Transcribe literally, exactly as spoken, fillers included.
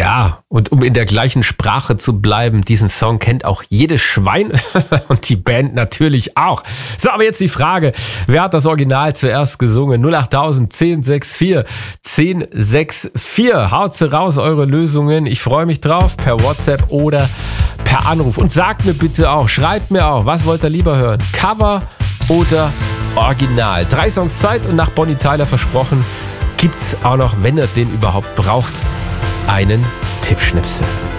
Ja, und um in der gleichen Sprache zu bleiben, diesen Song kennt auch jedes Schwein und die Band natürlich auch. So, aber jetzt die Frage, wer hat das Original zuerst gesungen? null acht tausend, zehn sechs vier, zehn sechs vier. Haut sie raus, eure Lösungen. Ich freue mich drauf, per WhatsApp oder per Anruf. Und sagt mir bitte auch, schreibt mir auch, was wollt ihr lieber hören? Cover oder Original? Drei Songs Zeit und nach Bonnie Tyler versprochen, gibt's auch noch, wenn ihr den überhaupt braucht, einen Tippschnipsel.